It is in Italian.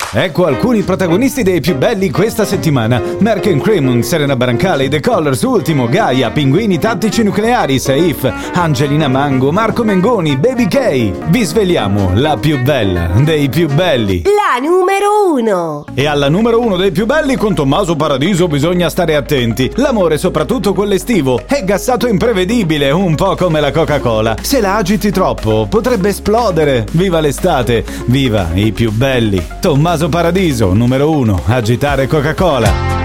Ecco alcuni protagonisti dei più belli questa settimana: Merck & Creamon, Serena Brancale, The Colors, Ultimo, Gaia, Pinguini Tattici Nucleari, Saif, Angelina Mango, Marco Mengoni, Baby K. Vi sveliamo la più bella dei più belli, la numero 1. E alla numero 1 dei più belli, con Tommaso Paradiso bisogna stare attenti. L'amore, soprattutto quello estivo, è gassato imprevedibile, un po' come la Coca-Cola. Se la agiti troppo potrebbe esplodere. Viva l'estate, viva i più belli. Tommaso Paradiso, numero 1, agitare Coca-Cola.